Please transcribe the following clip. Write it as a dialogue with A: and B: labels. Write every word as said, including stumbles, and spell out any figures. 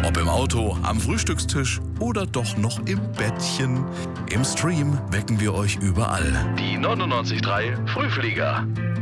A: Ob im Auto, am Frühstückstisch oder doch noch im Bettchen. Im Stream wecken wir euch überall.
B: Die neunundneunzig Komma drei Frühflieger.